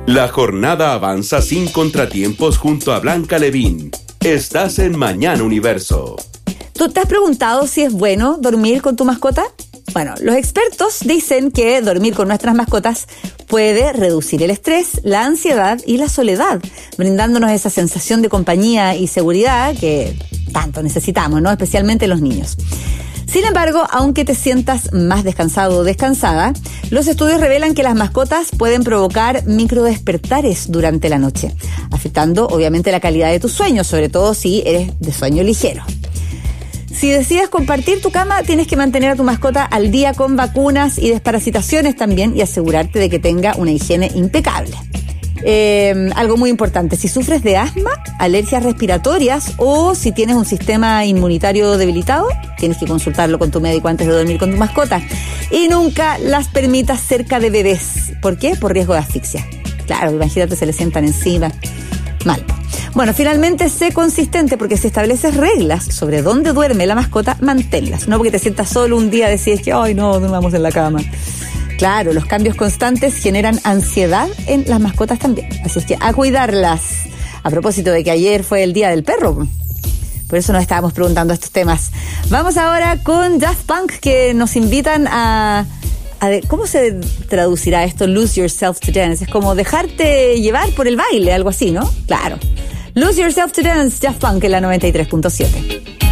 La jornada avanza sin contratiempos junto a Blanca Levín. Estás en Mañana Universo. ¿Tú te has preguntado si es bueno dormir con tu mascota? Bueno, los expertos dicen que dormir con nuestras mascotas puede reducir el estrés, la ansiedad y la soledad, brindándonos esa sensación de compañía y seguridad que tanto necesitamos, ¿no? Especialmente los niños. Sin embargo, aunque te sientas más descansado o descansada, los estudios revelan que las mascotas pueden provocar microdespertares durante la noche, afectando obviamente la calidad de tu sueño, sobre todo si eres de sueño ligero. Si decides compartir tu cama, tienes que mantener a tu mascota al día con vacunas y desparasitaciones también y asegurarte de que tenga una higiene impecable. Algo muy importante, si sufres de asma, alergias respiratorias o si tienes un sistema inmunitario debilitado, tienes que consultarlo con tu médico antes de dormir con tu mascota. Y nunca las permitas cerca de bebés. ¿Por qué? Por riesgo de asfixia. Claro, imagínate, se le sientan encima. Mal. Bueno, finalmente sé consistente, porque si estableces reglas sobre dónde duerme la mascota, manténlas. No porque te sientas solo un día y decides que, ay no, durmamos en la cama. Claro, los cambios constantes generan ansiedad en las mascotas también. Así es que a cuidarlas. A propósito de que ayer fue el Día del Perro, por eso nos estábamos preguntando estos temas. Vamos ahora con Daft Punk, que nos invitan a ¿cómo se traducirá esto? Lose yourself to dance. Es como dejarte llevar por el baile, algo así, ¿no? Claro. Lose yourself to dance, Daft Punk en la 93.7.